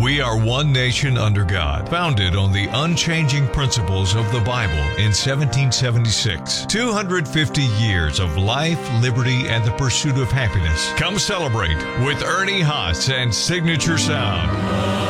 We are one nation under God, founded on the unchanging principles of the Bible in 1776. 250 years of life, liberty, and the pursuit of happiness. Come celebrate with Ernie Haas and Signature Sound.